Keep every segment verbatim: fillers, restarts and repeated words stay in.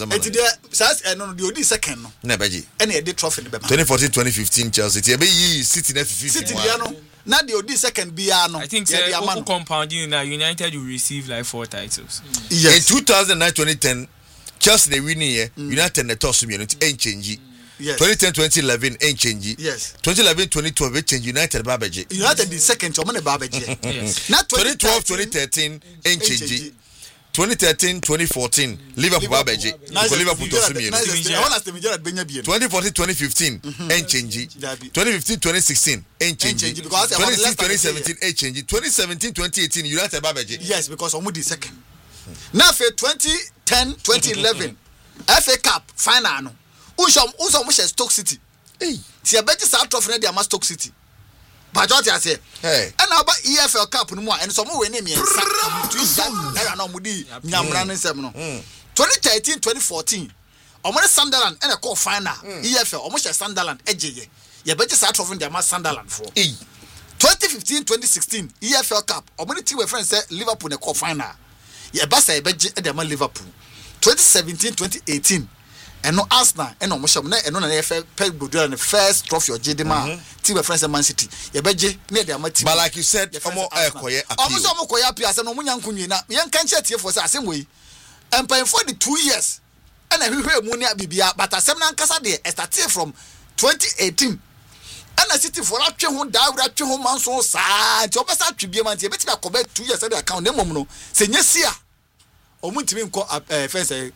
Zama. Eti de says eh no the odi second no. Na beji. And e dey trophy be ma. twenty fourteen twenty fifteen Chelsea. Ti e be yi City na fifteen. City dia no. Na the odi second bia no. I think say Oku compounding na United will receive like four titles. Mm. Yes. In two thousand nine twenty ten Chelsea they win here. Mm. United na toss me no ain't change. Yes. twenty ten twenty eleven ain't change. Yes. twenty eleven twenty twelve ain't change. United babaje. United the second to money babaje. Yes. Na twenty twelve twenty thirteen ain't change. twenty thirteen twenty fourteen Liverpool babaje. Because Liverpool toss me no. twenty fourteen twenty fifteen ain't change. twenty fifteen twenty sixteen ain't change. twenty sixteen twenty seventeen ain't change. twenty seventeen twenty eighteen United babaje. Yes, because omu the second. Now for twenty ten twenty eleven F A Cup final no. Unshom unshom mo Stoke City. Hey, ti e beti sa trophy na dia ma Stoke City. Ba jo ti ase. Hey. And about E F L Cup no mo and so mo we na me ensa. Na na mo di nyamra no nsem no. twenty thirteen twenty fourteen omo Sunderland and a call final E F L omo she Sunderland ejeye. Ye beti sa trophy na dia ma Sunderland for. Hey. twenty fifteen twenty sixteen E F L Cup omo the team we friends say Liverpool na call final. Ye ba sa e beje e dia ma Liverpool. twenty seventeen twenty eighteen and no Arsenal and no Mosham na and no na Pep Guardiola the first trophy of J D Ma team of France Man City ye beje na dia ma team but like you said omo ekoye appeal omo so omo koye appeal ase no munya nkunwi na yen kan che tie for say asem we empire for the two years and hwehwe mu ne bibia but asem na nkasa de start from twenty eighteen and City for atwe ho da wura atwe ho manso saa ti obesa twebie man ti beti ba kobe two years de account na mom no se nyesia omuntimi nko uh, first uh,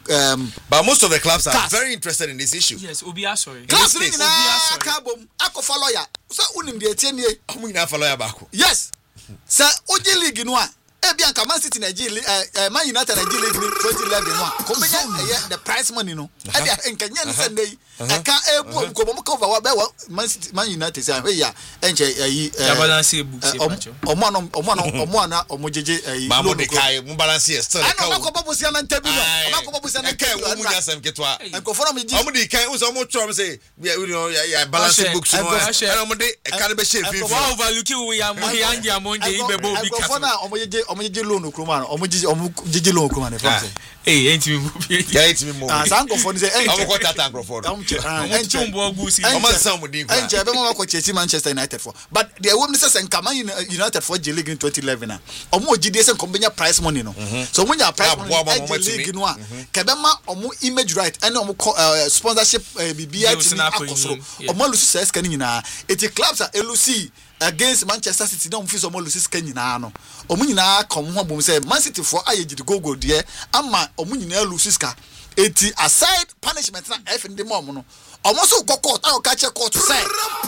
um but most of the clubs are class. Very interested in this issue. Yes, Obi sorry. Class ni na kabom akofa lawyer. So unim de etie nie. Omu na fa lawyer baako. Yes. Sa oje league no a e bia nka Man City Nigeria uh, Man United Nigeria league ni twenty eleven no a komenya the prize money no. E dia nkanya ni se nei. E ka ebu ko mo cover wa be wa Man City Man United say hey ya enche ayi ya balance book say pacho. Omo no omo no omo na omo jeje ayi. Ba mo de kai mo balance still e ka. Ana ko bobo sia na ntabi no. Ana ko bobo sia na kai wo mu ja sam ketwa. Enko for me ji. Omo de kai wo so mo tro me say you know ya balance book so. Ana mo de e ka be share fifty. Wa overlook we ya mo ya ndia mo ndia ibe bo bi ka. Enko for na omo jeje omo jeje loan okroma no. Omo jeje omo jeje loan okroma ne fa say. Eh enti mi mo bi. Ya enti mi mo. Ah sanko for ni say eh. Omo ko tata anko for. Enche mbo gusi. Omo san mo din kwa. Enche be mo ko Chelsea Manchester United for. But the women say Nkama United for J League in twenty eleven na. Omo ogide say kombenya price money no. So omo nya price money J League no a. Kebema omo image right and omo sponsorship bibia timi akosoro. Omo lusu say ska ni nyina. Eti clubs are L C against Manchester City na omo fi so omo lusu ska nyina no. Omo nyina kom ho bom say Man City for ayegide gogo de ama omo nyina lusu ska. Eti aside punishment na F in the mom no. Almost go court, I will catch a court to say.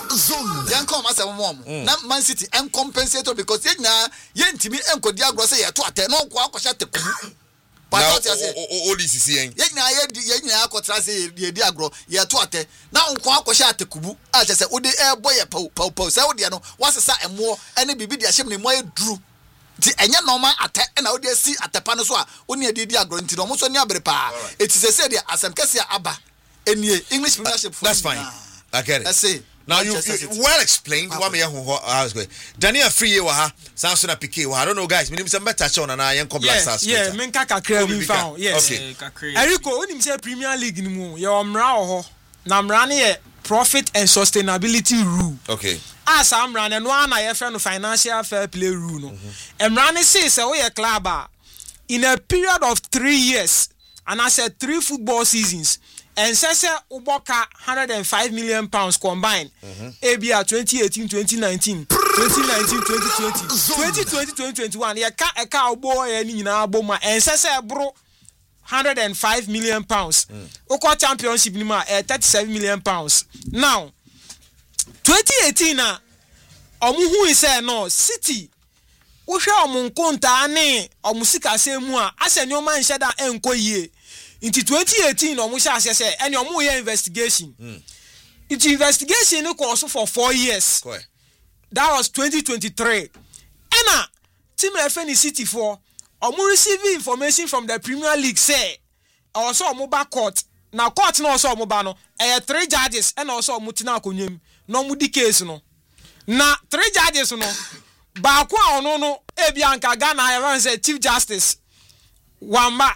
Young come as a mom. Now Man City and compensate because yen na yen to me and could diagram say to attend no go shut the kubu. But what I say, all this is saying, yen na yen na could say the diagram, ye to attend. Now go shut the kubu. As I said, would the air boy a pow pow pow. So, you know, what's a sa and more, and be the assembly more drew. The enya normal attack and out there see at the panoswa, only a diagram to almost on your brepa. It is a said as I'm Cassia Abba. English premiership. That's fine. I get it. I say. Now you, you well explained. What me how is going? Daniel Free wa ha. Samson Apike wa. I don't know guys. Me nim some better show na na yen come Black Stars. Yeah, men kaka kra mi found. Yes. Okay. Eriko, onim say Premier League ni mu. Ye omra ho. Na mra ne ye profit and sustainability rule. Okay. As amra ne no ana ye friend financial fair play rule no. Emra ne say say we club in a period of three years and I said three football seasons. And Sese Uboka one hundred five million pounds combined. Mm-hmm. A B R twenty eighteen twenty nineteen, twenty nineteen twenty twenty, twenty twenty twenty twenty-one. Ya ka e ka obo e ni nyina aboma. And Sese bro one hundred five million pounds. Oko mm. championship ni ma e thirty-seven million pounds. Now twenty eighteen na omu hu ise no City wo hwe omu nkonta ne omu sika se mu a ase ni o man sheda enko yie. Into twenty eighteen, almost as I said, and your more investigation. Mm. It's investigation also for four years. Correct. That was twenty twenty-three. Anna, Team F N City for or more receiving information from the Premier League say also a mobile court. Now court no also mobile no. Three judges and also mutina kunyem. No mudi case no. Na three judges no. Ba kwa ono no ebianka Ghana I say Chief Justice Wamba.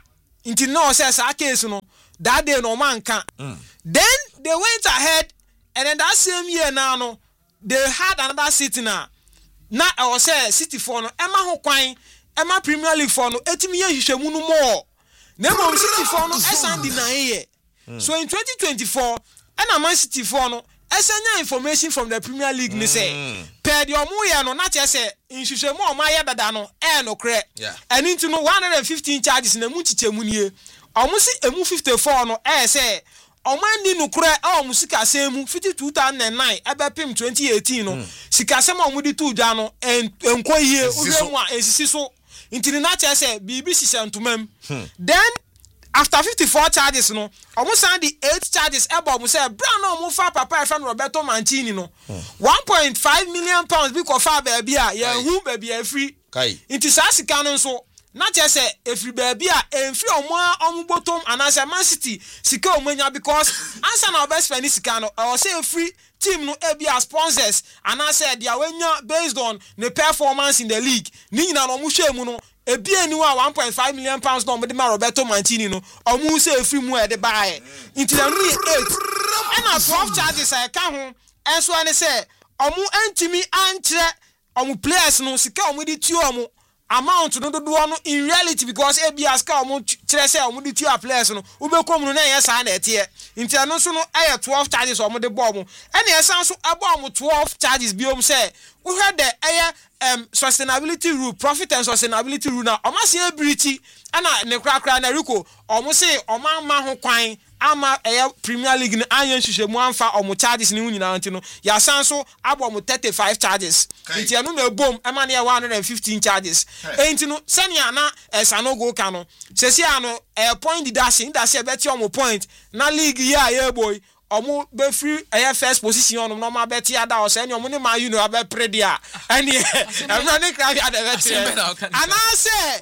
Inti no says a case no that day no man can. Mm. Then they went ahead and then that same year now no they had another city now. Na I was say city for no Emma ho kwan Emma Premier League for no etimi ye hwehwemu no more. Na mo city for no esan deny ye. So in twenty twenty-four and Man City for no esanya information from the Premier League mm. ni say per the omo ye no na che say nhwehwemu o ma ye dada no e no kre. And into no one hundred fifteen charges na mu chichemu nie. Omo si emu fifty-four no e say Omandi no kura a musika asemu fifty-two thousand nine ebepim twenty eighteen no sika asemu omudi tu dwa no enko yie uremu a esisi so intini na che say bibi sisi ntomam then after fifty-four charges no omo san di eight charges ebo omo say bra no omo fa papa e friend Roberto Mancini no one point five million pounds bi ko fa ba bia ye hu ba bia free kai inti sa sika no so na che say every baby a enfri omo omo bottom anasa Man City sika omanya because answer na best friend sika no or say free team no e be as sponsors anasa dia wenya based on the performance in the league ni nyina no mo hwemu no e bi eni wa one point five million pounds no mo de ma Roberto Mancini no omo say free mu e de buy into the eight and na twelve charges I ka ho enso ane say omo antimi ankyere omo players no sika omo di tu omo amount no do no in reality because A B S ka omo kire say omo di two players no ubekom no na yesa na etie nti ano so no aye twelve charges omo de ball mo ene yesa so abo omo twelve charges biom say we had the aye um sustainability rule profit and sustainability rule na omo se ability ana ne kra kra na riko omo say omo ama ho kwan ama eh Premier League ni anyen hwehwemu amfa omo charges ni nyina nti no ya san so abo omo thirty-five charges nti anu na bom ama na one hundred fifteen charges enti no senia na esano go ka no sesi ano eh point deduction that say bet omo point na league ya ya boy omo be free eh first position on no ma bet ya da o say ni omo ni ma you know abe predia and everyone ni cry at the bet and I say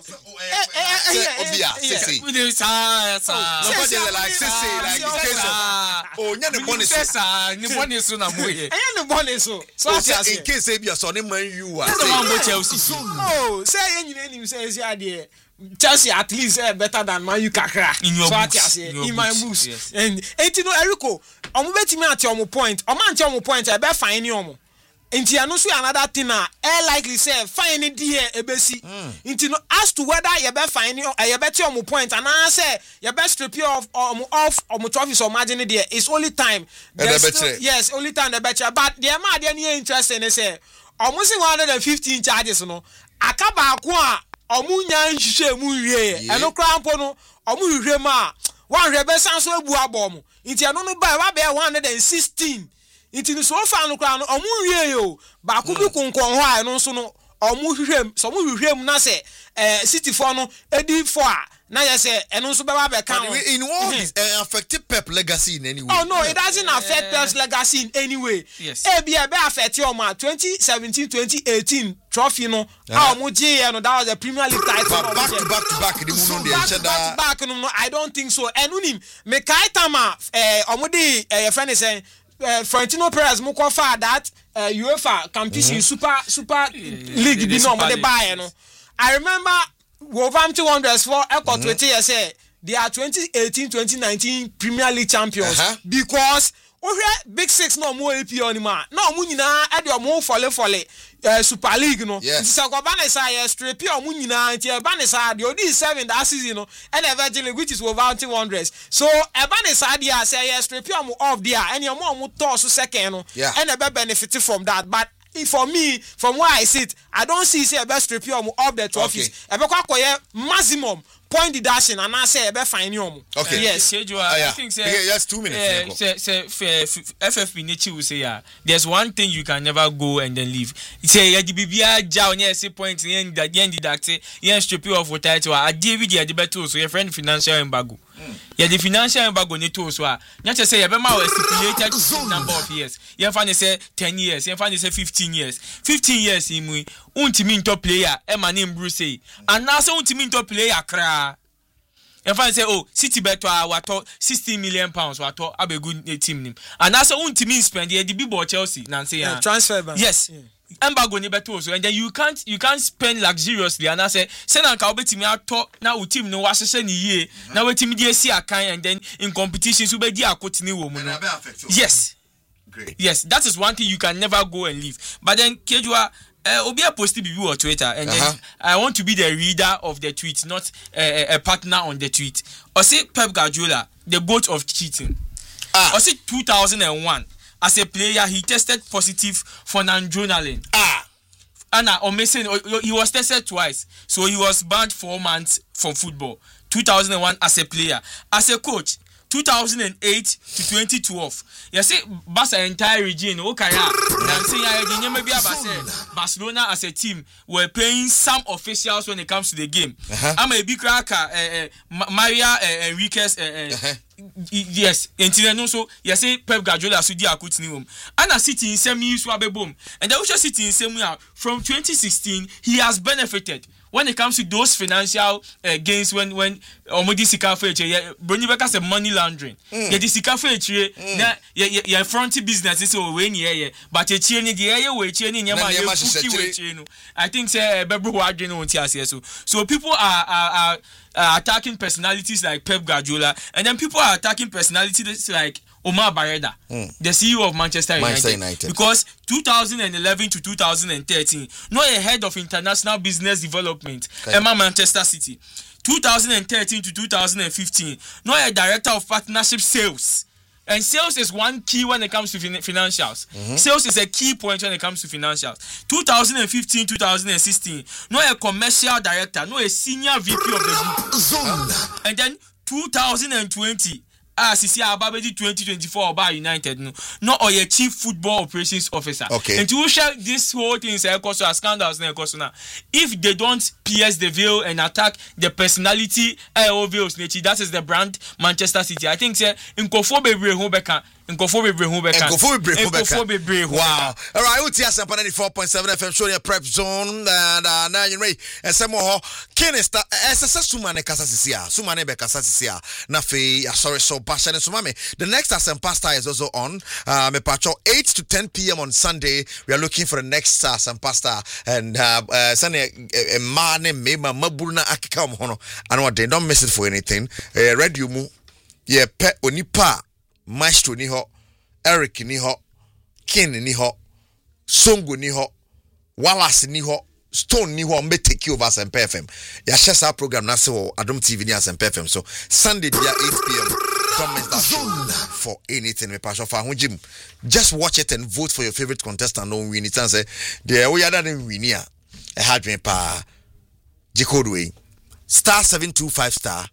obia sesi we dey sa sa nobody like sesi like the case of oh nya ne bonus sa ni bonus na mo ye eh ni bonus so so in case ebia so ni Man U a say man go Chelsea oh say yen nyina nim say esi ade Chelsea at least uh, better than Man U kakra so at say in my moves yes. And eighty no Eriko omo betimi at omo point omo ante omo point e be fine ni omo nti ano so another thing na air likely say fine there ebesi nti no as to whether you be fine you be ti omo point and I say you be strip you off omo off omo trophy so margin there it's only time still, yes only time the better but the ma there ni interesting say omo say one hundred fifteen charges no akaba ako a omo nya nhwehwe mu wie eno krampo no omo hwehwe ma one rebe san so ebu abom nti eno no ba wa be one hundred sixteen nti no so fa no kra no omo wie yo ba ko bi konkon ho a no so no omo hwehwem so omo hwehwem na se eh City for no edi for a na yes eno so be ba be kan in all this uh, affected Pep legacy in any way. Oh no, it doesn't affect uh, Pep's legacy in any way. Yes. E be be affect your man twenty seventeen twenty eighteen trophy no how mu G no that was the Premier League title. But back to back to back the mu no dey check that back no I don't think so. Enunim me kai tama eh omudi eh your friend is saying Uh, Florentino Perez mo ko fa that uh, UEFA competition mm-hmm. super super yeah, league bi no mo dey buy no. I remember Wolverhampton Wanderers for Echo mm-hmm. twenty years say they are twenty eighteen twenty nineteen Premier League champions uh-huh. because oh big six no mo A P O ni ma na mo nyina e de mo fole fole uh, Super League no nti se ko ba na sa ye straight o mo nyina nti e ba na sa de odi seven that season no and eventually which is Wolverhampton Wanderers so e ba na sa dia say ye straight o mo off there and your mo mo to so second no and e be benefit from that but for me from where I sit I don't see say e be straight o mo off the trophies e be kwa koye maximum point deduction and I say be fine you. Okay. Yes. Uh, yeah. I think say yeah, yes two minutes. Uh, say say F F P nature will say yeah. There's one thing you can never go and then leave. Say yeah the bibia ja on say point yen that yen deduct yen strip you off for title. I give you the better so your friend financial embargo. Yeah, the financial embargo need to so. Not just say you be ma stipulated number of years. You find say ten years. You find say fifteen years. Fifteen years imu untimi top player. E manim Bruce say. And now say untimi top player kra. You find say oh City bet wato sixty million pounds wato abe good team nim. And now say untimi spend the big boy Chelsea. Nan say yeah, transfer ban. Yes. Yeah. embargo ni beto so and then you can't you can't spend luxuriously and I say say na nka obetimi ato na wo team no wahye ni yie na wetimi di esi akan and then in competitions we di akotini wo mu no yes great yes that is one thing you can never go and leave but then Kejua uh, obi a post bibi on Twitter and uh-huh. then I want to be the reader of the tweet not uh, a partner on the tweet or say Pep Guardiola the goat of cheating ah. or say two thousand one as a player, he tested positive for nandronalin. Ah, and uh, amazing. He was tested twice, so he was banned four months from football. two thousand one as a player, as a coach. two thousand eight to twenty twelve. You see, Barca entire region. Okay, Barcelona as a team were paying some officials when it comes to the game. Uh-huh. I'm a big cracker. Uh, uh, Maria uh, Enriquez. Uh, uh, uh-huh. Yes, and also you say Pep Guardiola so di akutini wom. And a city in semi swabe boom. And the also city in semi from twenty sixteen he has benefited when it comes to those financial uh, gains when when omodi sika for each Brony Beka say money laundering. Mm. The sika for each na your front business is we ni here but each ni the here we each ni nyama you cookie we no. I think say Bebro Wadrin won't hear so. So people are are, are Uh, attacking personalities like Pep Guardiola, and then people are attacking personalities like Omar Barreda, mm. the C E O of Manchester United, Manchester United. Because two thousand eleven to two thousand thirteen, not a head of international business development, okay. Emma Manchester City. two thousand thirteen to two thousand fifteen, not a director of partnership sales. And sales is one key when it comes to fin- financials. Mm-hmm. Sales is a key point when it comes to financials. twenty fifteen to twenty sixteen, not a commercial director, not a senior V P of the group. And then two thousand twenty, ah, C C Ababedi twenty twenty-four about United, no, not a chief football operations officer. Okay. And to share this whole thing is a scandals now. If they don't pierce the veil and attack the personality, that is the brand Manchester City. I think say in Kofo Bebre Hobeka. Nkofo bebre hu beka. Nkofo bebre hu beka. Nkofo bebre hu. Wow. All right, we tia sampa ninety-four point seven F M show your prep zone and uh, now you ready. And some more Kenesta S S S sumane kasa sisia. Sumane be kasa sisia. Na fe sorry so passion sumame. The next Asempa Star is also on. Uh me pacho eight to ten p.m. on Sunday. We are looking for the next uh, Asempa Star and uh, uh Sunday a man me ma mabulna akika mo hono. And what they don't miss it for anything. Uh, radio mu ye pe onipa Maestro ni ho, Eric ni ho, Ken ni ho, Songo ni ho, Wallace ni ho, Stone ni ho, me take you over Asempa F M. Ya share our program na se wo Adom T V ni Asempa F M. So Sunday dia eight p.m. Don't miss that show for anything. Me passion for Jim. Just watch it and vote for your favorite contestant. No win it and say the we other than win here. A hard win pa Jicode way. Star seven two five star.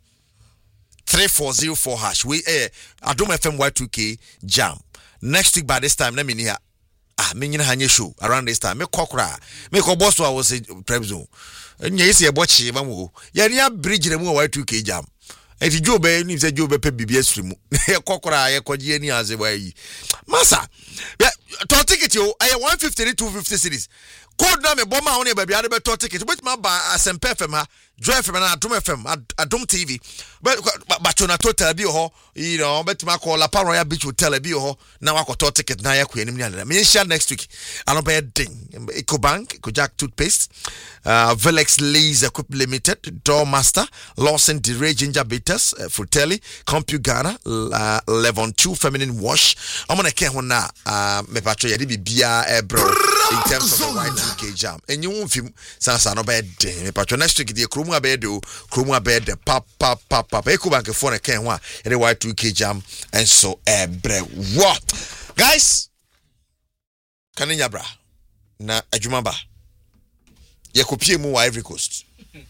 three four zero four hash. We eh Adom F M Y two K jam. Next week by this time, let me hear. Ah, me nyina hanye show around this time. Me kokra. Me ko boss wa was prep zone. Nya isi e bochi ba mu. Ya ria bridge na mu Y two K jam. E ti jobe ni se jobe pe bibia stream. E kokra ye koje ani aze wa yi. Masa. Ya to ticket yo I one fifty to two fifty cities. Code na me bomba ho ne ba bia de be to ticket. But ma ba Asempa F M ha. Drive from Adom F M, Adom T V. But but on a total be ho, you know, but my call La Paroya Beach Hotel be ho. Now I got ticket na ya ku enim nya. Me share next week. Ano be ding. EcoBank, EcoJack toothpaste, uh Velex Laser Equip Limited, Doormaster, Lawson Dere Ginger Bitters, uh, Frutelli, CompuGhana, uh, Levon two Feminine Wash. I'm gonna care ho na uh me patro yedi bibia e bro in terms of the Y two K jam. And you won't film sansa no be ding. Me patro next week the Krumu abedo, Krumu abed pap pap pap pap. EcoBank phone e ken ho a e Y two K jam and so e bre. What? Guys, Kaninya bra. Na adwuma ba ye kopie mu wa Ivory Coast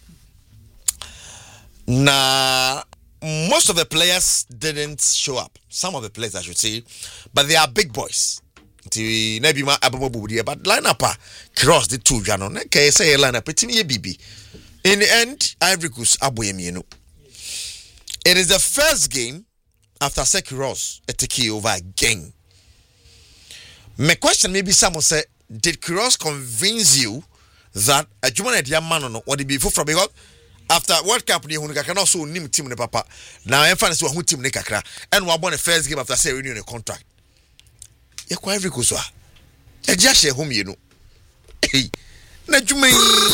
na most of the players didn't show up. Some of the players I should say, but they are big boys. Ti na bi ma abomobudi but line up cross the two jano na kai say line up timi ye bibi. In the end Ivory Coast aboyemienu. It is the first game after Sekiros a take over again. My question maybe someone say, did Kuros convince you that a German at Yamano or the before from because after World Cup, you can also name team papa. Now I'm fancy who team Nekakra and we won the first game after say renewing a contract. You're quite Ivory Coast. A just home, you know. Hey, Najumi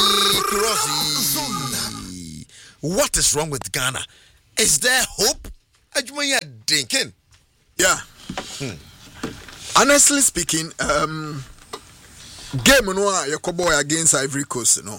what is wrong with Ghana? Is there hope? Najumi Dinkin. Yeah. Hmm. Honestly speaking, um, game no Yakobo against Ivory Coast, you know.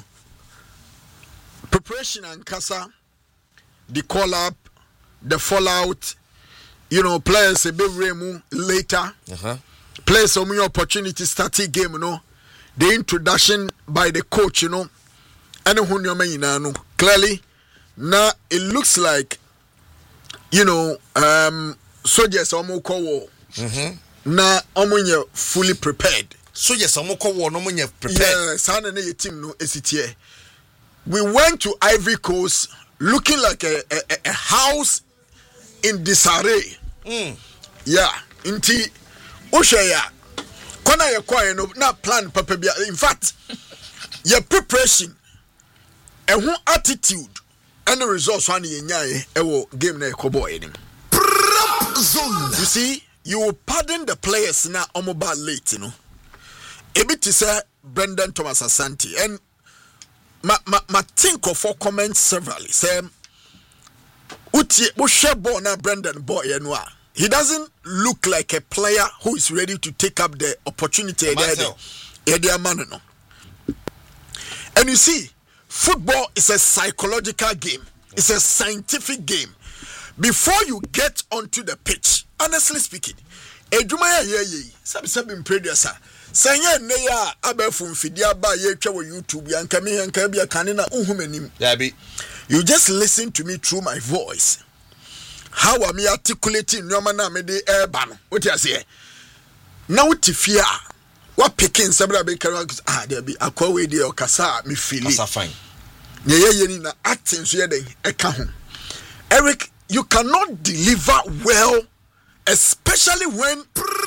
Preparation and Kasa, the call up, the fallout, you know, players a bit remu later. Uh-huh. Players some new opportunity starting game, you know. The introduction by the coach, you know. And who you know, clearly, now it looks like, you know, um, soldiers almost call war. Mm-hmm. Na omunye fully prepared. So yes, omoko wo no munye prepared. Yeah, sana na team no esitie. We went to Ivory Coast looking like a a, a house in disarray. Mm. Yeah, inti osheya. Kona ye kwa no na plan papa bia. In fact, your preparation and who attitude and the results one ye nyae e wo game na ekobo enim. You see, you will pardon the players now omobile late, you know. Ebi to say Brendan Thomas Asante and ma ma ma think of four comments severally. Say uti ushe bo na Brendan boy enwa. He doesn't look like a player who is ready to take up the opportunity there. No. And you see, football is a psychological game. It's a scientific game. Before you get onto the pitch, honestly speaking, edumaya yeye sabi sabi producer sanya ne ya abefu mfidia ba ye twa YouTube yanka me yanka bia kane na unhumanim yabi. You just listen to me through my voice. How am I articulating nyoma na me de eba no what you say na utifia what picking sabra be kan ah there be akwa we de okasa me feel it fine ye ye ni na acting so ye den eka ho. Eric, you cannot deliver well, especially when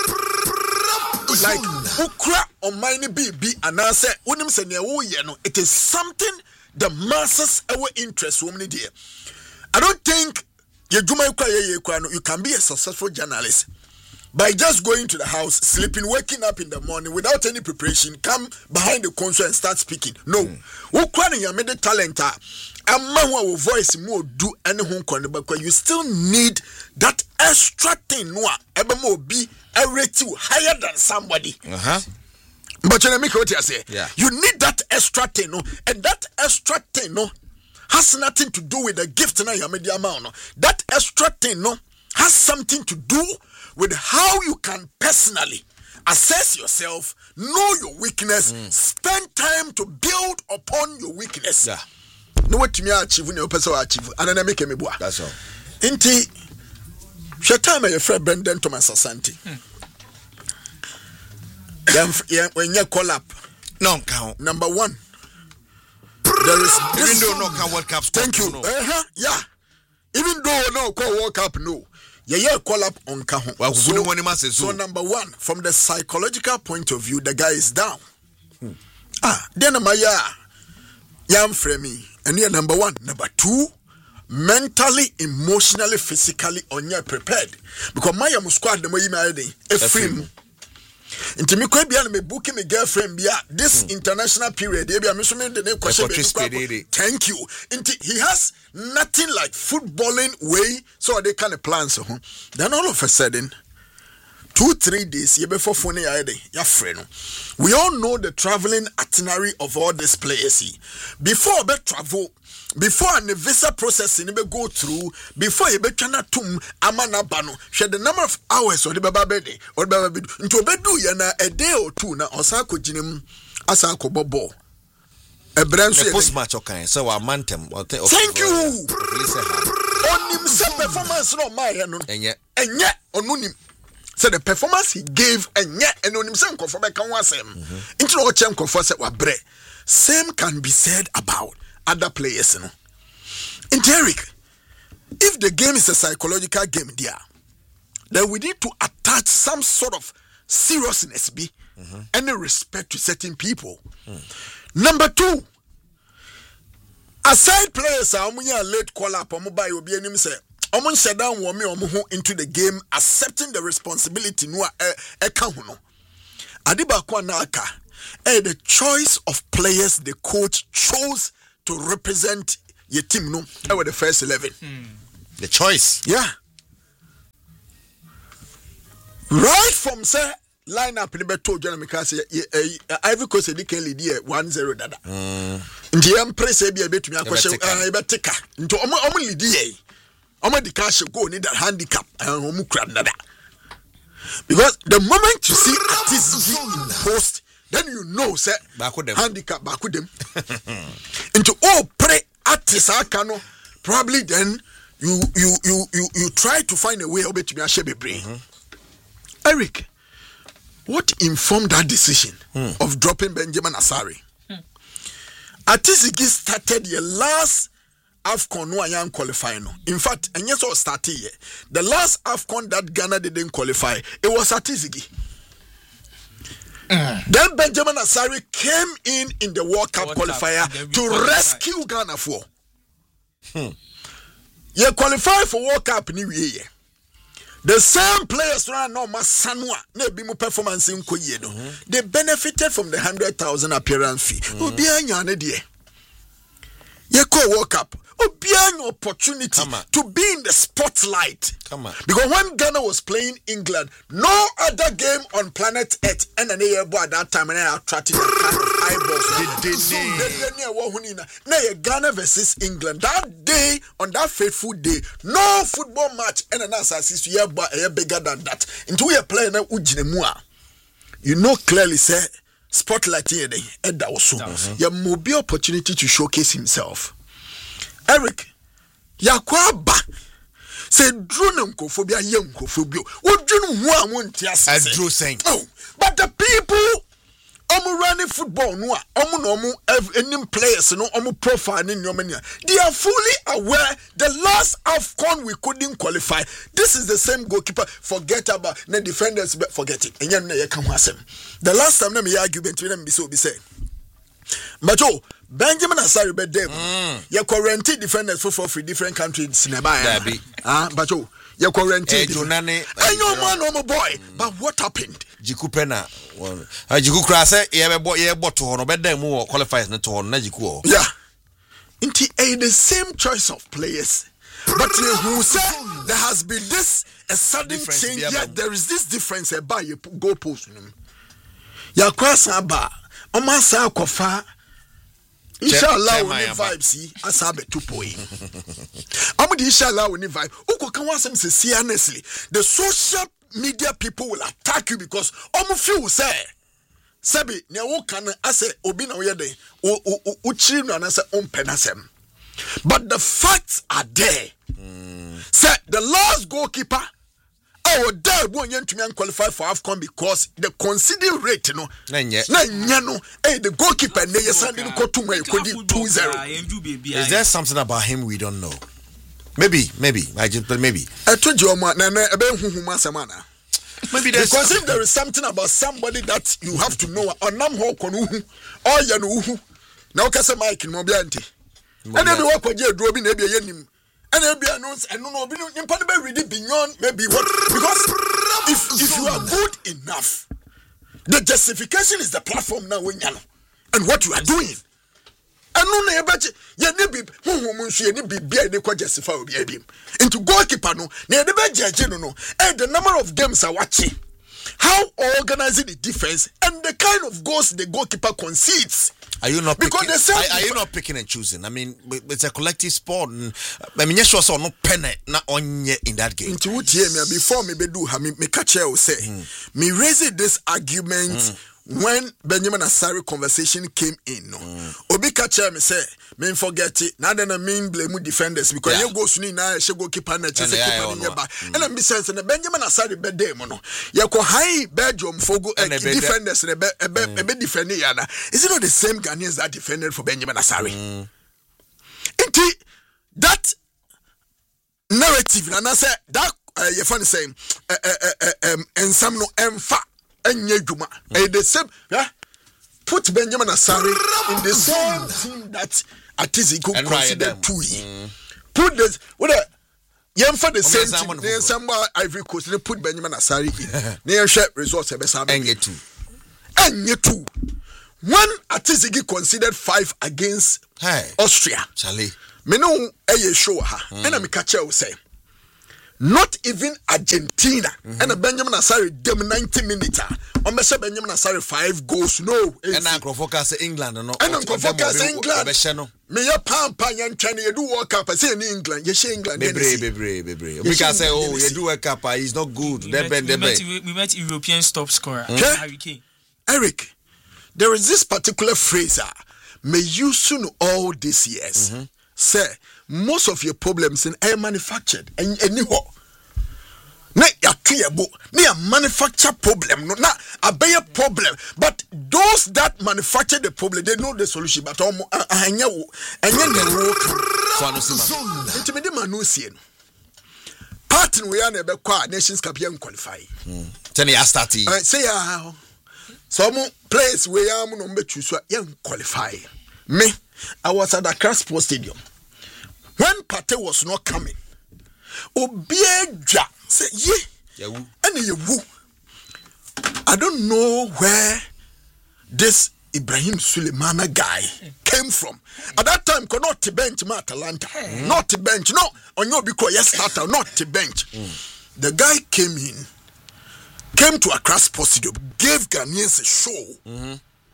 like ukra or mine be be and answer unim se ne wo ye no. It is something the masses our interest woman dear. I don't think you you can be a successful journalist by just going to the house, sleeping, waking up in the morning without any preparation, come behind the console and start speaking. No, ukra mm. you made the talent. Amma voice more do anything but you still need that extra thing no ebe mo be a rate higher than somebody. Uh-huh. But you know make what you say. Yeah. You need that extra thing no, and that extra thing no has nothing to do with the gift na your media amount no. That extra thing no has something to do with how you can personally assess yourself, know your weakness, mm. spend time to build upon your weakness. Yeah. No what me achieve no person achieve and na make me boa. That's all. Inti shata me your friend Brendan Thomas Asante. Yam when you call up no count number one. There is even though no count World Cup. Thank you. No. Uh-huh, yeah. Even though no call World Cup no. Yeah, yeah, call up on Kaho. Well, so, so number one, from the psychological point of view, the guy is down. Hmm. Ah, then Maya Yam Fremi. And here number one. Number two, mentally, emotionally, physically, on your prepared. Because Maya Musquad the way married a frame. Into me could be me booking me girlfriend be this hmm. international period. Maybe I'm assuming the name question. Thank you. Into he has nothing like footballing way, so they kind of plans. So then all of a sudden, two three days before phone your friend. We all know the traveling itinerary of all these players. Before be travel, before an visa process in go through, before you be tryna tum amana bano, share the number of hours or the baba bede or baba bedu into bedu yana a day or two na osako jinim asako bobo. A brand new post match okay, so our mantem. Thank you. On him some performance no my and yet and yet on him. So the performance he gave and yet and on himself for back and was him. Into no champ for set wa bre. Same can be said about other players, you know. In Derek, if the game is a psychological game there, then we need to attach some sort of seriousness be mm-hmm. and a respect to certain people. Mm. Number two, aside players are late call up or mobile be any say Omun shut down woman into the game, accepting the responsibility no e kahuno. Adiba Kwanaka, eh, the choice of players the coach chose to represent your team, no, over the first eleven. Hmm. The choice, yeah. Right from say lineup in the beto John Mikasi, Ivory Coast they can lead here one zero dada. Nti empress be a bit me a question e be tika. Nti omo omo lead here. Omo the cash go need that handicap and omo crab dada. Because the moment you see artists in post, then you know say handicap back with them. Into all pre artists akano probably then you you you you you try to find a way of it to be a shebe brain. Eric, what informed that decision hmm. of dropping Benjamin Asare? Hmm. Atisiki started the last AFCON no young qualifying. In fact, and yes, was started here. The last AFCON that Ghana didn't qualify, it was Atisiki. Mm. Then Benjamin Asare came in in the World Cup World qualifier Cup, to qualified. rescue Ghana for. Hmm. You qualify for World Cup New Year. The same players run no Masanwa, ne be performance in Koyedo. They benefited from the hundred thousand appearance fee. Obi anya die. Ye call World Cup. Obi anya opportunity to be in the spotlight. Come on. Because when Ghana was playing England, no other game on planet Earth and an air at that time and I attracted eyeballs. They did Ghana versus England. That day, on that fateful day, no football match and an assist year bigger than that. Into we are playing now Ujinemua. You know clearly, say spotlight here day. And that was so. You have be opportunity to showcase himself. Eric, yakwa ba. Say drone nkophobia ye nkophobio. Wo dwunu hu a wonti ase. As Drew saying. Oh, but the people omu running football no a omu no omu any players no omu profile ni nyomania. They are fully aware the last AFCON we couldn't qualify. This is the same goalkeeper. Forget about the defenders, but forget it. And you come asem. The last time me argument with them be so be say. But oh, Benjamin Asare be dem. You quarantine defenders for for free different countries in Ebaya. Ah, but oh, you quarantine. I know man, no boy. But what happened? Jiku pena. Ah, Jiku krase. Yeah, boy, yeah, but to hono be dem who qualifies na to hono na Jiku. Yeah. Inti a the same choice of players. But who say there has been this a sudden difference change? Yeah, there is this difference about you go post. Ya kwasa ba. Oma sa kofa inshallah we vibe see asabe two point amudi inshallah we vibe uko kan wasem say honestly the social media people will attack you because omo feel say sabi ne wo kan ase obi na wo yede o o chiri no na say ompenasem but the facts are there. mm. Say the last goalkeeper oh, that one young to me qualify for AFCON because the conceding rate, no, no, hey, the goalkeeper, they are sending to two zero. Is there something about him we don't know? Maybe, maybe, I just, but maybe. I told you, man, maybe there's because if there is something about somebody that you have to know, or nam ho konu, or yanu, now kasa Mike in Mobianti, and then we walk with you, Robin, maybe a yenim. And they'll be announced, and no, no, you probably read it beyond maybe what because if if you are good enough, the justification is the platform now when you know and what you are doing. And no, never, you need who she need be be a justify him into goalkeeper no, near the budget, no, and the number of games are watching, how organizing the defense and the kind of goals the goalkeeper concedes. Are you not because picking, are, are you not picking and choosing? I mean, it's a collective sport. And, I mean, yes, also no pen not on yet in that game. Into what hear me before me do have me me catch you say mm. me raise this argument mm. when Benjamin Asare conversation came in. No, mm. Obi catch me say me forget it. Now then I mean blame defenders because yeah. you go suni na she go keep na chase keep in your back. And I be sense na Benjamin Asare be dem no. You go high Belgium fogo defenders na be be be defend yana. Is it not the same Ghanaians that defended for Benjamin Asare? Mm. Inti that narrative na say that uh, you funny saying uh, uh, uh, um and some no emfa enye djuma. Mm. The same yeah. Put Benjamin Asare in the same team that Atiziko considered two. Mm. Put this what a yam for the same team. Then somewhere Ivory Coast they put Benjamin Asare in. They share results e be sabe. Enye two. and two. When Atizigi considered five against hey. Austria. Charlie. Me know a show her. And I'm catch will say. Not even Argentina. Mm-hmm. And a Benjamin Asari dem ninety minutes. On me say Benjamin Asari five goals. No. And Uncle Focus England no. And Uncle Focus England. Me ya pam pam yan China you do World Cup. I say in England. You say England. Bebre bebre bebre. Because say oh you do World Cup. He's not good. We met, we, met, we met European top scorer. Harry Kane. Eric, there is this particular phrase. May you soon all these years. Mm-hmm. Say most of your problems in air manufactured and anyhow. Na ya tuyebo, na ya manufacture problem, no na a better problem. But those that manufacture the problem, they know the solution. But um, anya wo, anya the work. Intimate manu see no. Part we are never qua Nations Cup young qualify. Ten years starting. Say ya. Some place we are no be choose young qualify. Me, I was at the Accra Sports Stadium. When Pate was not coming, Obieja said, "Ye, and you woo." I don't know where this Ibrahim Suleimana guy came from. At that time, could not to bench ma Atalanta, mm. not to bench, no, on your because yes, starter, not to bench. Mm. The guy came in, came to Accra Sports Stadium, gave Ghanaians a show. Mm-hmm.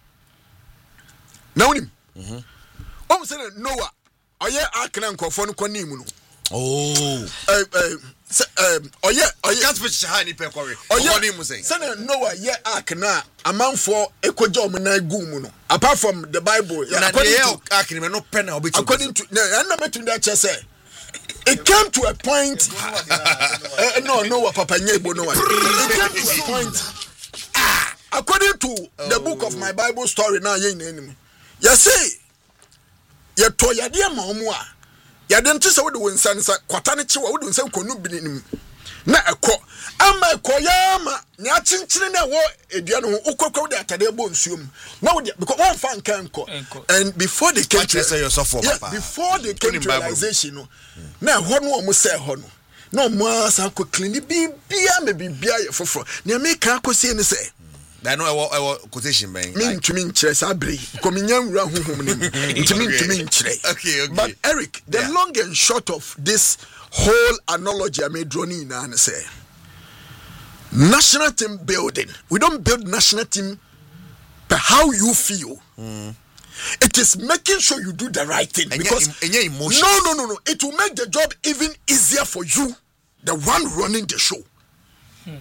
Now him, oh, said Noah. Oye akran nkofo no kwani mu no oh eh eh um oye oye can't fish ha ni pe kwore oye mu say say Noah ye akna amanfo ekoja om na gu mu no apart from the Bible yeah, according to akni me no pen na obeti according to na na betu that say it came to a point uh, no Noah papa nyebo Noah it came to a point ah according to oh. the book of my Bible story now ye name you see ye to yade ma omo a yade nti se wo de wonsan sa kwata ne chewa wo de wonsan konu binim na ekọ ama ekọ ya ma ne achinchere na wo edua no ukokọ de atade bo nsuom na wo de because one fan kan ko and before they came to say yourself for papa before they came to realization no na ho no omo se ho no na omo asa ko clean bibia me bibia ye foforo ne me kan ko se ne se I know I want quotation man. Mean to mean chess, I bring. Coming young round home. To mean to mean Okay, okay. But Eric, the yeah. long and short of this whole analogy I made drawn in and say national team building. We don't build national team by how you feel. Mm. It is making sure you do the right thing. And because your, and your emotions. No, no, no, no. It will make the job even easier for you, the one running the show. Hmm.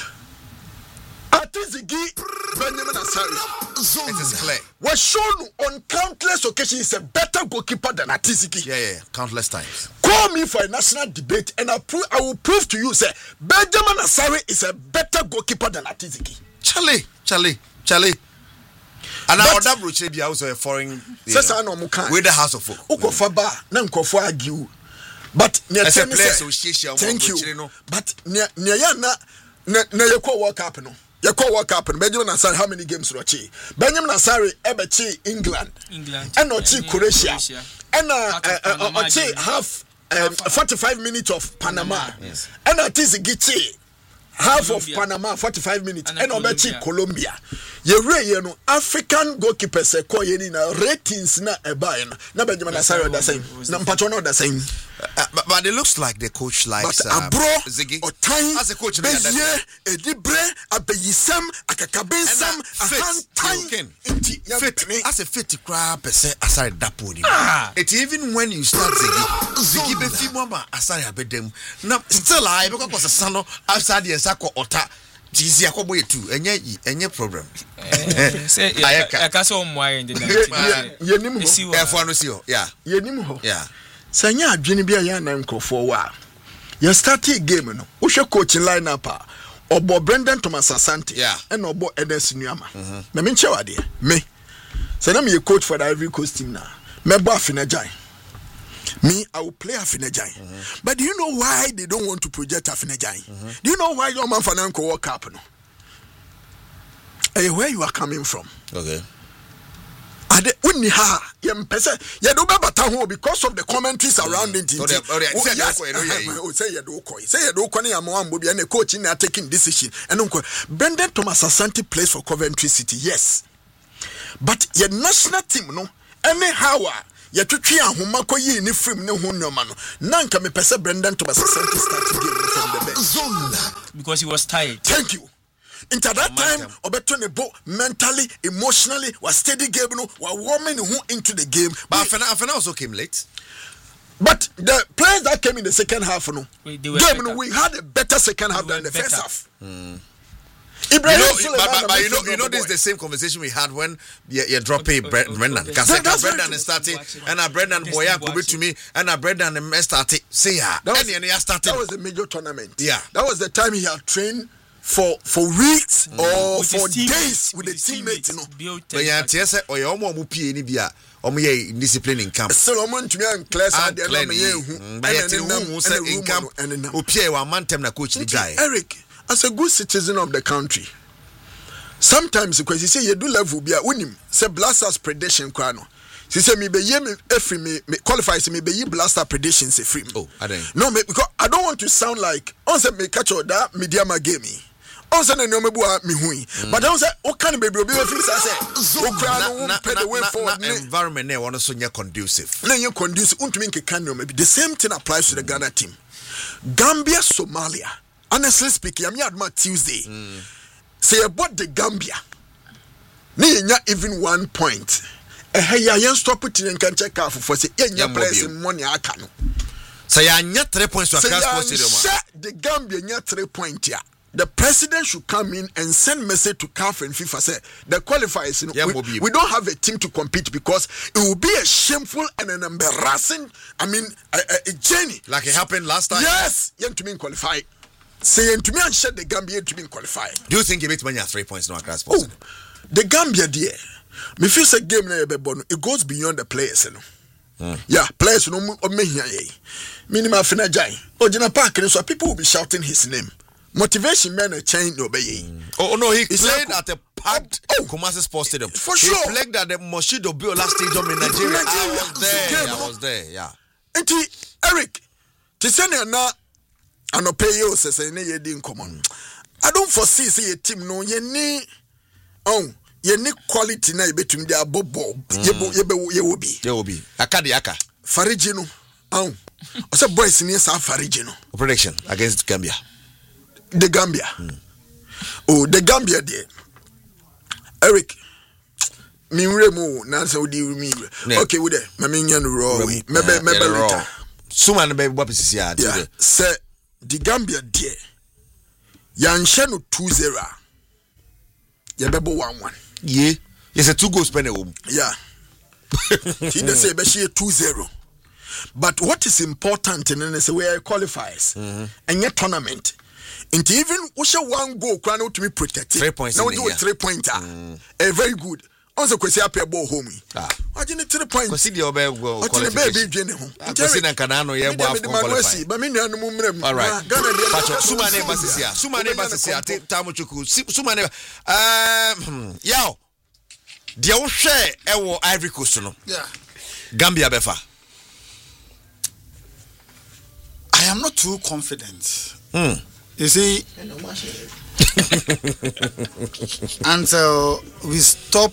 Atizigi Benjamin Asari. It is clear. Was shown on countless occasions is a better goalkeeper than Atizigi. Yeah, yeah, countless times. Call me for a national debate and I, pro- I will prove to you, say, Benjamin Asari is a better goalkeeper than Atizigi. Charlie, Charlie, Charlie. And now that brooch be also a foreign. With the House of Folk. Ukofaba, Nankofo argue. But as a place, thank you. But near Yana, na yeko World Cup no. Yeko World Cup. Benjamin Asari, how many games rochi? Benjamin Asari ebechi England. England. And ochi Croatia. And uh ochi half forty-five minutes of Panama. Yes. And Atizigi half of Panama, forty-five minutes. And obechi Colombia. Ye re ye no African goalkeepers e call ye ni na ratings na e buy na. Na Benjamin Asari the same. Na Mpacho the same. Uh, but, but it looks like the coach likes but uh, abro Ziggy Otain, as a coach. Bezier, Edibre, Abeyisam, Akakabensam, Ahantain, fit as a fit crab per se aside that podium. Ah. It even when you start Ziggy, Ziggy be few mama aside abedem. Now still I because was a son outside the Sako Ota. Jizi akobo etu enye enye problem. Eh say I can so mo in the night. Ye nim ho. E fo no si ho. Yeah. Ye nim ho. Yeah. Sanya adwene bia ya na nkofo wa ya start game no wo hwe coach line up a obo Brendan Thomas Asante yeah. and obo Enes Nuama na me nche wade me say na me coach for the Ivory Coast team na me bo Afinajan me I will play Afinajan mm-hmm. But do you know why they don't want to project Afinajan mm-hmm. Do you know why your man Fananko World Cup no hey, where you are coming from okay ade unni ha yem pese ye do be bata ho because of the commentaries around it. So say ye do koi say ye do koi na am bo bia na coach na taking decision eno ko Brendan Thomas Asante plays for Coventry City, yes, but your national team no anyhow ye twetwe ahoma koyi ni film ne ho nyoma no nanka me pese Brendan Thomas Asante start game from the bench because he was tired. Thank you. Into that time, Obeto Nebo mentally, emotionally, was steady game, no, was warming who into the game. But Afena also came late. But the players that came in the second half, no, Wait, game, no, we had a better second half than the better. first half. Mm. Ibrahim you know, but, but, but you know, you know, this is the same conversation we had when you're, you're dropping okay, okay, Brendan. Because okay, okay. Brendan is starting, and a Brendan Boya could be to me, and a Brendan and started. Say yeah, that was, and that was a major tournament. Yeah, that was the time he had trained for for weeks mm. or with for days with, with the teammates, you know. But yeah, T S or your mom P any bia or me discipline in camp. Solomon to me and class and the in camp and Opie one man tem na coach the guy. Eric, as a good citizen of the country, sometimes because you say you do level bia unim say blasters prediction kwano. She said me be ye me every me qualifies me be ye blaster predictions a free. Oh, I don't. No, me because I don't want to sound like on say me catch all that media ma game me. On say no me bua me hui. But I don't say what kind of baby obi we fix I say. O kra no pay the way forward. Environment there want so conducive. Na you conducive untumi nke kan no maybe the same thing applies to the Ghana team. Gambia, Somalia. Honestly speaking, I'm here at my Tuesday. Mm. Say about the Gambia. Ni nya even one point. Eh ya yen stop it in can check out for say nya place money aka no. Say ya nya three points to Accra Sports Stadium. The Gambia nya three points here. The president should come in and send message to C A F and FIFA say the qualifiers, you know, yeah, we, we don't have a team to compete because it will be a shameful and an embarrassing, I mean, a, a, a journey. Like it happened last time? Yes, you to mean qualify. Say to me and shed the Gambia to be qualified. Do you think you beat money at three points no Accra Sports? Oh, the Gambia dear. Me feel say game na it goes beyond the players, you know. Mm. Yeah, players no me here. Minimum fina jai. Ojina Park so people will be shouting his name. Motivation men a change obey. Mm. Oh no, he it's played like, at a packed oh, Kumasi Sports Stadium. For sure. He played at the Moshido Biola Stadium in Nigeria. I was there. I was there. Yeah. And Eric, to send na anopeyo se se ne yedi common. I don't foresee say a team no ye ni oh ye ni quality na between their bob ye ye will be. Ye will be. Akadi aka. Fariji no. Oh. I said boys ni sa Fariji no. Prediction against Gambia. The Gambia. Mm. Oh, the Gambia there. Eric. Me remo na say odi me. Okay, we there. Me me nyan raw. Me be me be later. Suma na be what is here. Yeah. Say the Gambia there. Yanshe no two zero. Ya bebo one one. Yeah. Yes, a two goals pen home. Yeah. He dey say be she two zero. But what is important in this way qualifies mm-hmm. and your tournament. And even we one goal crown to be protected. Three points. Now we do a three pointer. Mm. A very good. Also, because you have ball home. Ah. I didn't three points. Consider your baby. What the baby journey home? Consider Canano. Yeah, qualify. But me no mum. All right. Sumane Basisia. Sumane Basisia. Tamuchuku. Sumane. Um. Yo. Dia wo hwe ewo Ivory Coast no. Yeah. Gambia befa. I am not too confident. Hmm. You see, until we stop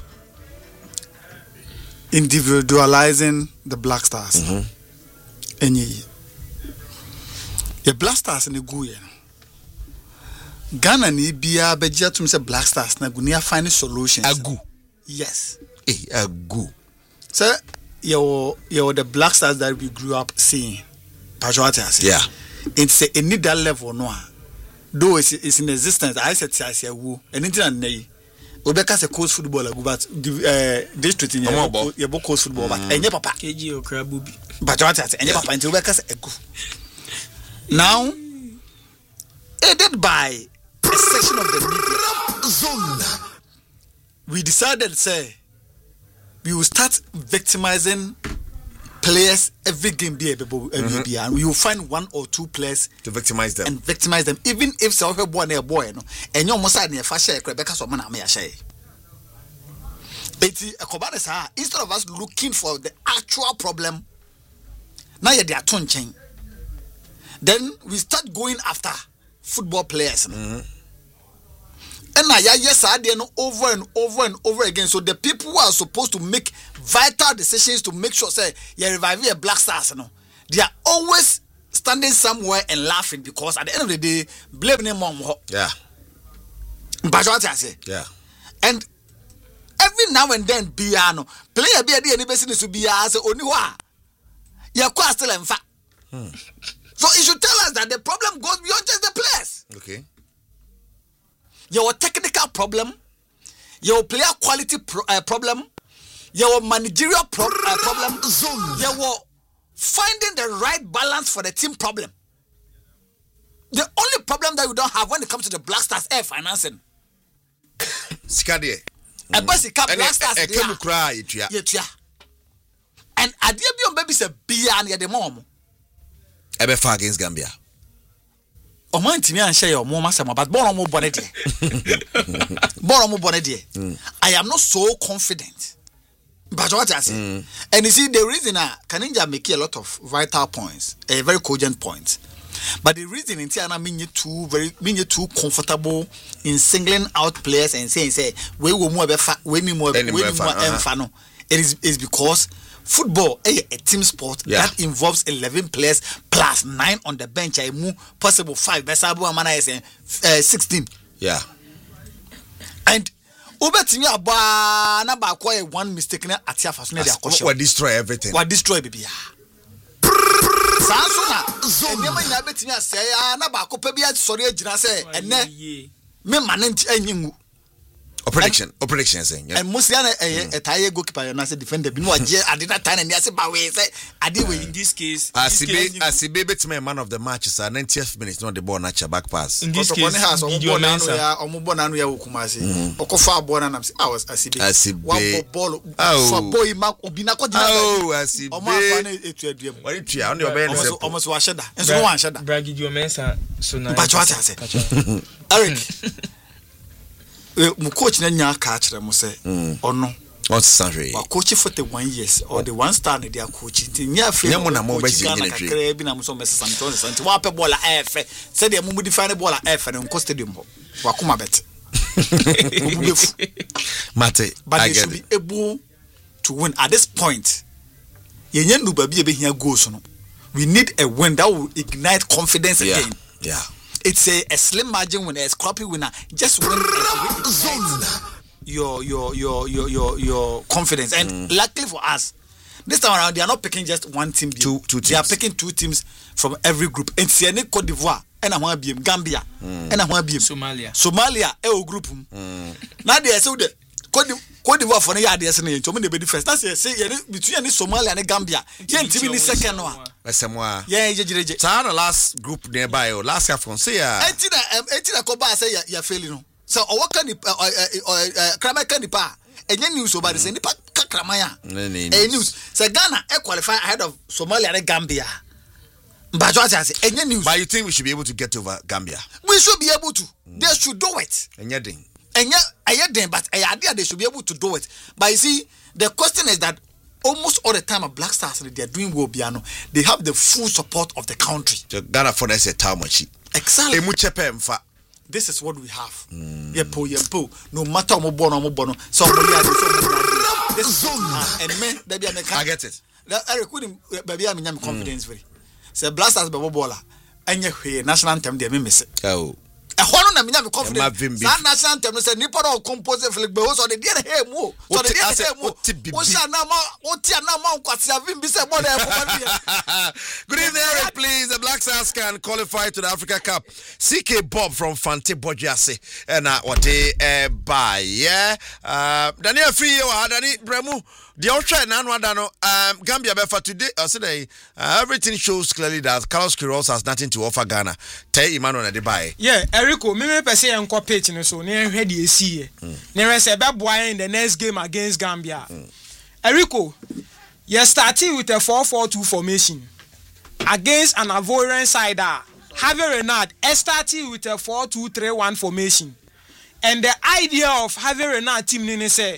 individualizing the Black Stars, mm-hmm. and ye, the Black Stars in the Guya, Ghana ni biya beja to say Black Stars na gunia find solutions. Agu, yes, eh, agu. So you you the Black Stars that we grew up seeing, patriotic. Yeah. It's a need that level no. Though it's, it's in existence, I said I say woo. Anything and nay. Obeka say coast footballer go but uh district in your your coast football but enye papa. K G o krabubi. But what I say enye papa until Obeka say ego. Now aided by a section of the media zone, we decided say we will start victimizing players every game be every mm-hmm. and we will find one or two players to victimize them and victimize them even if so boy na boy no and you almost side na fa share Rebecca so man am ya share It's a Kobane instead of us looking for the actual problem, now you're their tone chain. Then we start going after football players. Mm-hmm. And now, yes, I did over and over and over again. So the people who are supposed to make vital decisions to make sure, say, you're reviving a Black Stars, you know, they are always standing somewhere and laughing because at the end of the day, blaming them on yeah. But what I say, yeah. And every now and then, piano player be a day any business to be as only one. You're quite still in fact. So it should tell us that the problem goes beyond just the players. Okay. Your technical problem, your player quality pro, uh, problem, your managerial pro, uh, problem, your finding the right balance for the team problem. The only problem that we don't have when it comes to the Black Stars air financing. Skadie. A basic Black Stars. A came cry, yeah. And I did be on baby say be and the mom. Ebe far against Gambia. O man timi an share your mom asema but born mo bonnet there. Born mo bonnet there. I am not so confident. But what I say. Mm. And you see the reason uh, Kaninja make a lot of vital points, a very cogent points. But the reason in Tiana mean you too very mean you too comfortable in singling out players and saying say we will more we need more we need more enfano. It is is because football a, a team sport yeah. that involves eleven players plus nine on the bench. I move possible five. Besabu amana is uh, sixteen. Yeah. And Ubetimi aba na ba kwa one mistake na atia faso na dia akoshe. What destroy everything. What destroy baby. Sanso na enema ina betimi asey na ba ko pa bia sori agina say ene me manent anyingu. Or prediction, or prediction saying. And Musiana a tire goalkeeper and as a defender be no I did not time and yes ba we say I did in this case as he as he baby to me man of the match is a ninetieth minute not the ball natural back pass. In this case has omo nanu ya omo ball nanu ya Kumasi. Okofa ball na I was as he as he one ball for boy ma obi na ko oh as he omo afa na etu aduam. What you on your bed almost almost wa sheda. Enso no wan sheda. Bragidio Mensa so na. But what I say. Eric mu coach na nya ka akere mo say ono what's sorry wa coach for the one years or the one star na dia coach nya fe nya mo na mo ba si nyina twi akere bi na mo so me santon santi wa pe bola efe say the mo mu define bola efe no nko stadium ho wa kuma bet mate but they should be able to win at this point yenye nu ba bi e be hia goals no we need a win that will ignite confidence yeah. again yeah. It's a, a slim margin winner, a scrappy winner. Just win your your your your your your confidence. And mm. luckily for us, this time around they are not picking just one team. Two two teams. They are picking two teams from every group. And Siene Cote d'Ivoire, and I want to be Gambia, mm. and I want to be Somalia. Somalia, a group. Mm. Now they are so the Cote d'Ivoire for the idea. So many be first. That's say between Somalia and Gambia. Yeah, team in second one. Esemwa. Yeah, jejeje. So the last group nearby, last half from say ya. Etina etina ko ba say ya ya failing no. So o waka ni krama kan ni pa. Enye news o ba dey say ni pa krama ya. Eh news. Say Ghana e qualify ahead of Somalia and Gambia. Mbajo ati say enye news. But you think we should be able to get over Gambia? We should be able to. Mm. They should do it. Enye ding. Enye enye ding but I idea they should be able to do it. But you see the question is that almost all the time at Black Stars they are doing well piano. They have the full support of the country. So Ghana for us a town much. Exactly. This is what we have. Mm. Yepo yepo. No matter how bono how bono. So this is and men that be I get it. Eric couldn't baby I mean confidence very. Say Black Stars be bola. Anya national anthem they me miss. Oh. A hono na minya me confidence. Sa national anthem no say nipa no compose Philip be so the dey hey mu. So the dey hey mu. O sha na ma o ti na ma nkwase avim bi say bola e for Good evening, Eric, please. The Black Stars can qualify to the Africa Cup. C K Bob from Fante Bojiase and uh, what they uh, buy, yeah. Uh, Daniel Free or Dani Bremu. The ultra and Anwadano, um, Gambia Befa today, uh, today, uh, everything shows clearly that Carlos Queiroz has nothing to offer Ghana. Tell Emmanuel Adebayo. Yeah, Erico, me me pese enko page no so near head you see. Near say be boy in the next game against Gambia. Mm. Erico, you started with a four four two formation against an Ivorian side. Javier Renard started with a four two three one formation. And the idea of Javier Renard team ni say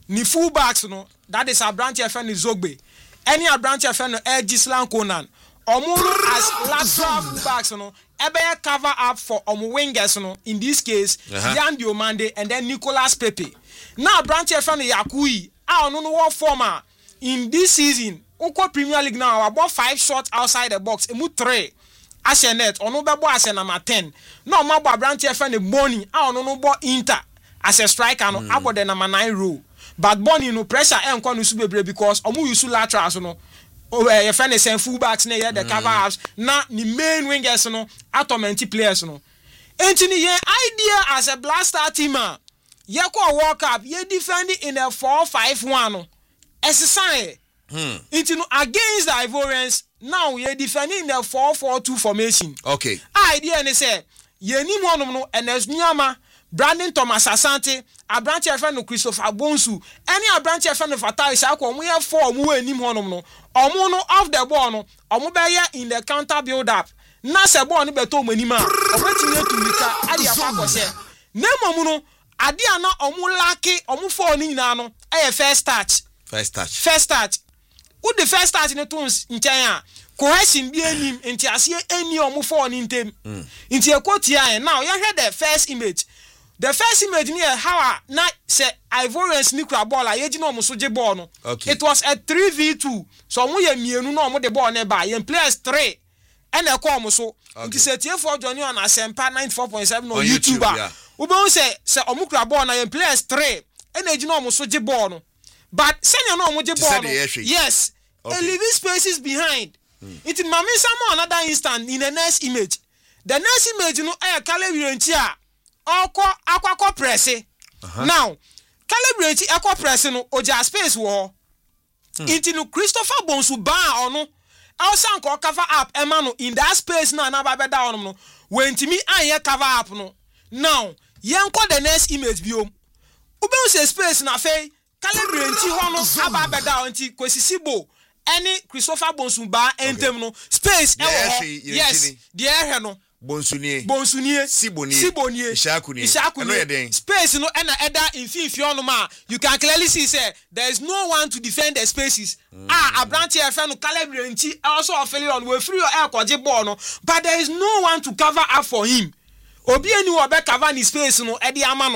ni full backs no that is Abrante F N Zogbe any Abrante F N Gislan Conan Omuru as lateral full backs no ebe cover up for omu wingers no in this case uh-huh. Yan Diomande and then Nicolas Pepe now Abrante F N Yakui ah no no former in this season Oko Premier League now about five shots outside the box emu three Ashenet ono bebo as number ten no mo Abrante F N Boni ah ono no bo Inter as a striker no mm. about the number nine row but Boni no pressure enko no su bebre because omu use laterals no oh your friend is full backs na here the cover ups na the main wingers no atomenti players no entini ye idea as a blaster team ye ko World Cup ye defending in a four five one no exercise hmm entino against the Ivorians now ye defending in a four four two formation. Okay, idea ni say ye ni monum no enes nyama Brandon Thomas Asante Abrante F N Christopher Bonsu any Abrante F N Fatai Sako we have four mu enim honum no omo no off the ball no omo be in the counter build up na se ball no beto manima obetimi etumika ade afa akose na momu no ade ana omo laki omo four ni nyina no e first touch first touch first touch who the first touch ne tons nchen a cohesion bi enim enti ase eni omo four ni ntem enti ekotia now you hear the first image. The first image near how na say Ivorians nikra ball a yeji no mo so je ball no. Okay. It was a three v two. So mo ye mienu no mo de ball na ba. Ye players three. And e call mo so. Nti say tie for journey on Asempa ninety-four point seven on, on YouTube. We be say say omo kra ball na ye players three. And eji no mo so je ball no. But senior no mo je ball no. Yes. Okay. And leaving spaces behind. Hmm. It mami some another instant in the next image. The next image no e kale wirentia. Oko akwako press uh-huh. Now calibrate akwa press no oja space wo hmm. Into no Christopher Bonsu ba ono also ko cover up emano in that space na na ba be down no when timi anye cover up no now yenko the next image biom ube say space na fe calibrate ho no aba be down nti kwesisibo any Christopher Bonsu ba entem no space e wo yes the air no Bonsunie Bonsunie Sibonie Sibonie Ishakunie Ishakunie space no ena eda infinity on ma you can clearly see say there is no one to defend the spaces mm. ah Abrante F N calibre nti also failure on we free your air kwaje ball no but there is no one to cover up for him obi eni wo be cover ni space no e de ama no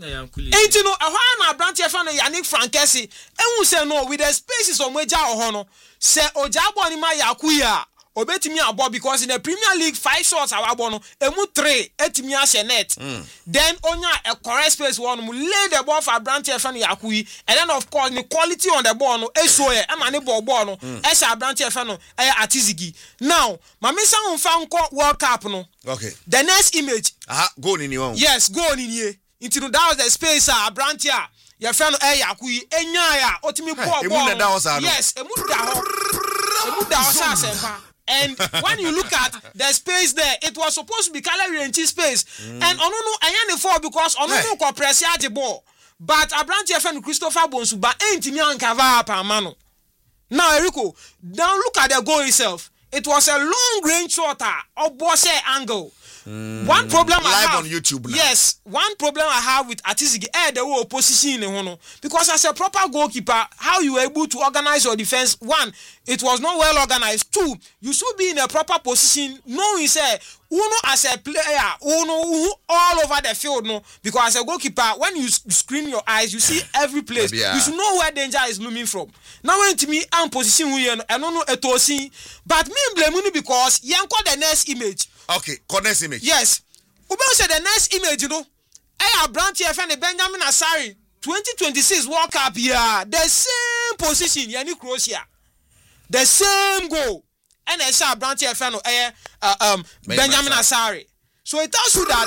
enti no ehwa na Abrante F N Yannick Frankesi ehun say no with the spaces on meja oho no say oja ball ni ma yakuya obetimi abo because in the Premier League five shots awabo no emu three etimi a net mm. Then onya a correct space one mu lay the ball for Abrante F N Yakui and then of course the quality on the ball no eso e ama ne ball ball no e sha Abrante F N no e Atizigi now mamisa unfa nko World Cup no okay the next image aha go ni one yes go ni nie into that was the space a Abrante a your friend e Yakui enya ya otimi ball ball yes emu da ho emu da ho sa sempa. And when you look at the space there, it was supposed to be calorie and space. Mm. And ono no ayane for because ono no ko press ya the ball. But Abrante F N Christopher Bonsu ba enti mi cover up amano. Now Eriko, now look at the goal itself. It was a long range shot or boss angle. Mm. One problem live I have on YouTube now. Yes, one problem I have with Atizigi eh the whole position in one because as a proper goalkeeper, how you were able to organize your defense? One, it was not well organized. Two, you should be in a proper position, knowing say uno as a player, uno all over the field, no, because as a goalkeeper, when you screen your eyes, you see every place. Yeah. You should know where danger is looming from. Now when to me I'm position we and I don't know etosi, but me blame because yanko the next image. Okay, next image. Yes. Ube say the next image, you know. I Abrante F N Benjamin Asari twenty twenty-six World Cup yeah, the same position yani Croatia. The same goal. And I saw Abrante F N uh, um Benjamin Asari. So it tells you that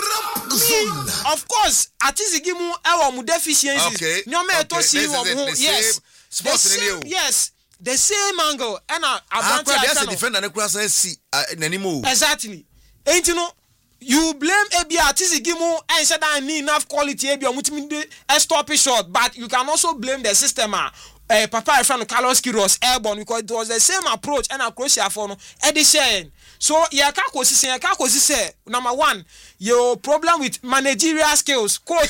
me, of course, Atizigi mu ewo mu deficiencies. Okay. Nyome okay. see the yes. The same, yes. The same angle. And uh, Abrante F N. The defender na kwa see nanimu. Exactly. Ain't you know, you blame Ebi Atizigi mu and said I need enough quality Ebi omutimi de stop it short, but you can also blame the system ah uh, Papa from Carlos Queiroz airborne because it was the same approach and Croatia for no edition. So yeah, kako si say kako si say number one, your problem with managerial skills, coach you know,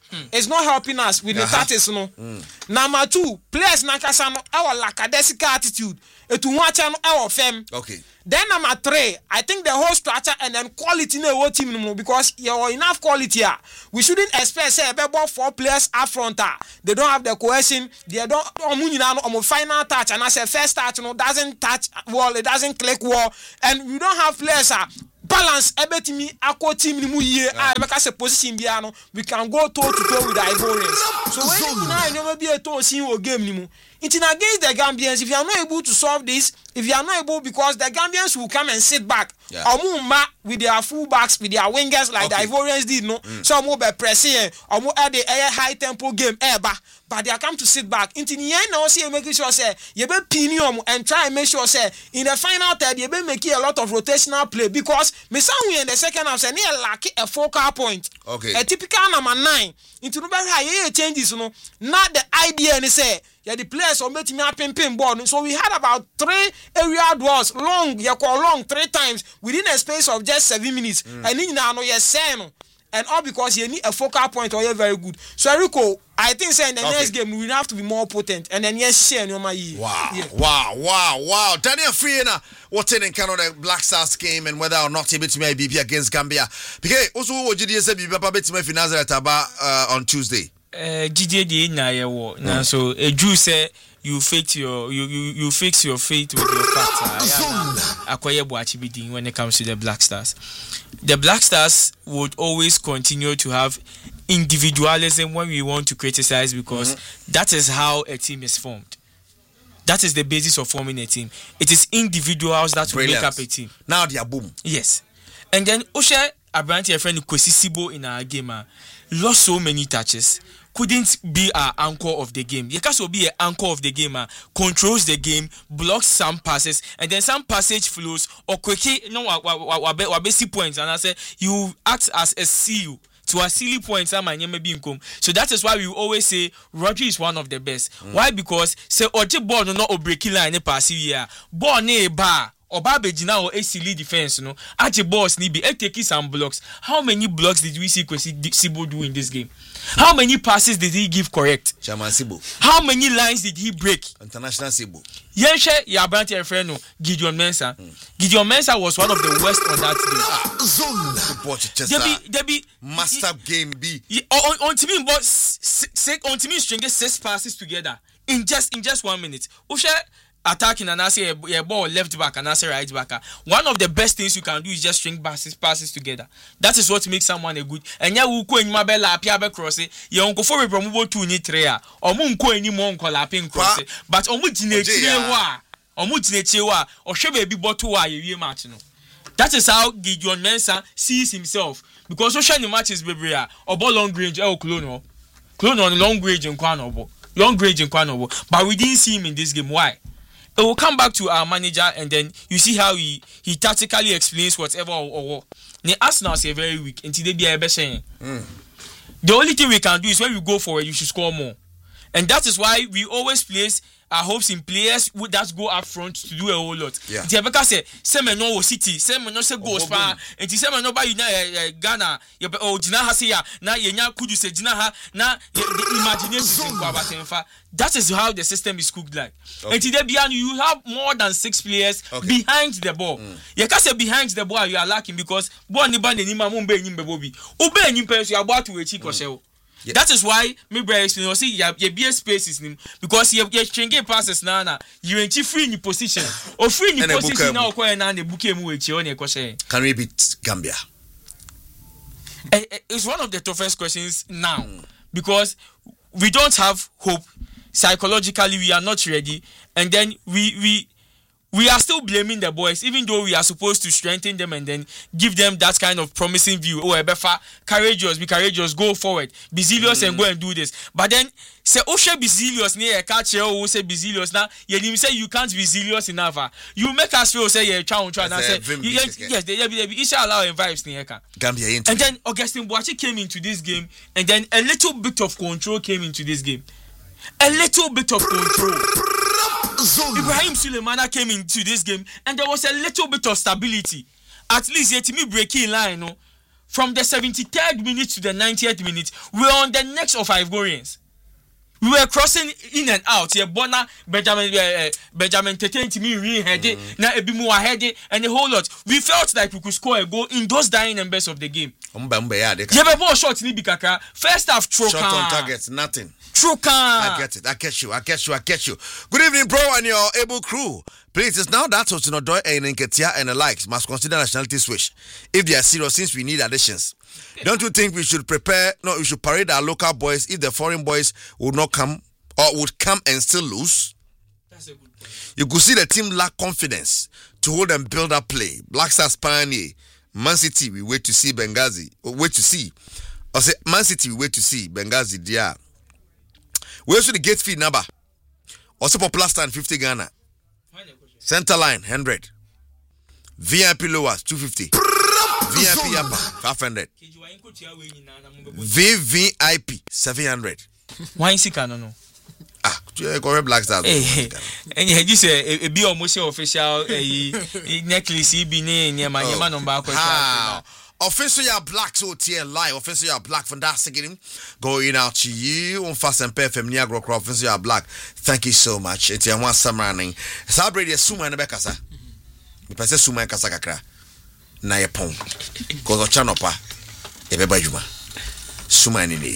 Hmm. It's not helping us with uh-huh. the tactics, no. Mm. Number two, players nakasa no our lackadaisical attitude. Etu wacha no our fem. Okay. Then number three, I think the whole structure and then quality no whole team no because you have enough quality here. We shouldn't expect say about four players up front. They don't have the cohesion. They don't on final touch and I say first touch no doesn't touch wall. It doesn't click wall, and we don't have players. Uh, balance ebetimi akọ team ni mu yie ah make say position bia no we can go toe to toe with the Ivorians. So when you now you be a toe see o game ni mu it in against the Gambians. If you are not able to solve this, if you are not able, because the Gambians will come and sit back yeah. with their full backs, with their wingers like okay. the Ivorians did, no. Mm. So more by pressing or more at the high tempo game ever. But they are come to sit back. Into the end, now see making sure say you be pinium and try and make sure say in the final third you be making a lot of rotational play because me we in the second half say near lack a focal point. Okay. A typical number nine. Into the very high changes, you know. Not the idea and say yeah the players are making me a pin pin ball. So we had about three area duels long, you call long three times within a space of just seven minutes. Mm. And then now no yes saying. And all because you need a focal point or you're very good. So Rico, I think say in the okay. next game we have to be more potent. And then yes, share no my Wow, yeah. wow, wow, wow. Daniel Friena, what's in Canada Black Stars game and whether or not he beat me B P against Gambia. Because also what G D S B Papa beat me Finaza Taba on Tuesday. Uh G D D na yewo. Na so a Jew say you fix your you you you fix your faith with your factor. Akoye Boachibidi when it comes to the Black Stars. The Black Stars would always continue to have individualism when we want to criticize because mm-hmm. that is how a team is formed. That is the basis of forming a team. It is individuals that will make up a team. Now they are boom. Yes. And then Osha Abranti, a friend Kwesisibo in our game, lost so many touches. Couldn't be our anchor of the game. You can be an anchor of the game, uh, controls the game, blocks some passes, and then some passage flows or quickly no wa basic points. And I say you act as a seal to a silly points. So that is why we always say Rodri is one of the best. Mm. Why? Because say Oje ball no not breaking line pass here. Ball ne bar. Obabe Jina or A C L defense, no. Ache boss ni be take some blocks. How many blocks did we see Sibo do in this game? How many passes did he give correct? Chairman Sibo. How many lines did he break? International Sibo. Yenshe Yabanti Efreno, Gideon Mensah. Mm. Gideon Mensah was one of the worst on that day. Zone. Debbie, Debbie, master game B. On on to me, but on to me, string six passes together in just in just one minute. Ushe attacking and I say a ball left back and I say right back. One of the best things you can do is just string passes passes together. That is what makes someone a good. And ya will go in my bella piabe cross it. You uncle for a promo two ni trea or moon co any mon collaping cross it. But on which wa or mutinetwa or shebe be bottle you match. That is how Gideon Mensah sees himself. Because so shiny matches baby or ball long range el clone clone on long range in Quanobo. Long range in Quanobo. But we didn't see him in this game. Why? It will come back to our manager and then you see how he he tactically explains whatever or, or what. The Arsenal say very weak until they be a better. Mm. The only thing we can do is when we go forward, you should score more. And that is why we always place our hopes in players who that go up front to do a whole lot. Yeah. The Rebecca say, Semeno City, Semeno say goes far, and Semeno by Ghana, oh Jina Hasia, now Yenya could you say Jina ha now the imagination. That is how the system is cooked like. Okay. And today beyond you have more than six players okay. behind the ball. Mm. You can say behind the ball you are lacking because one ni band ni mamumbe ni mbebobi. Ube ni person you are about to achieve yourself. Yeah. That is why me brother explain. You see, you have be spaces nim because you you change passes now. Na you ain't free in your position or free in your position now. Ko na na buke mu echi o na ko share. Can we beat Gambia? It's one of the toughest questions now mm. because we don't have hope. Psychologically, we are not ready, and then we we. We are still blaming the boys, even though we are supposed to strengthen them and then give them that kind of promising view. Oh, Ebefa, courageous, be courageous, go forward, be zealous mm. and go and do this. But then, say, oh, she be zealous, near a catcher, oh, say, be zealous. Now, you say you can't be zealous enough. You make us feel, say, you're trying to try. Say, yes, they be allow vibes near Gambia. And then, Augustine Boachi came into this game, and then a little bit of control came into this game. A little bit of control. Ibrahim Sulemana came into this game and there was a little bit of stability. At least yet me breaking line, no. from the seventy-third minute to the ninetieth minute, we were on the necks of Ivorians. We were crossing in and out. Yeah, Bona, Benjamin, uh, Benjamin Tete, to me, really had it. Now, Ebimu had it, and a whole lot. We felt like we could score a goal in those dying numbers of the game. Yeah, but more shots, Libikaka. First half, Trokan. Shot on targets, nothing. Trokan. I get it. I get you. I get you. I get you. Good evening, bro, and your able crew. Please, it's now that Otinodoy and Nketia and the likes must consider nationality switch if they are serious, since we need additions. Don't you think we should prepare? No, we should parade our local boys if the foreign boys would not come or would come and still lose? That's a good point. You could see the team lack confidence to hold and build up play. Black Stars Pioneer, Man City, we wait to see Benghazi. Wait to see. I say Man City, we wait to see Benghazi. Dia. We also the gate fee number. Also popular stand fifty Ghana. Center line one hundred. V I P lowers two fifty. V I P upper five hundred. V V I P seven hundred. Why is it no? Ah, you go Black Stars. And you just say a be almost official necklace be near my man on back. Offensive ya black so tier live. Offensive ya black from that second going out to you on fast and pay from Niagara Cross. Offensive ya black. Thank you so much. It's your one summer running. Celebrate your suma in the Bekasa. The person suma in Kasakakra. Na ye pon. Cause of Chanopa. Ebe bajuma. Suma in the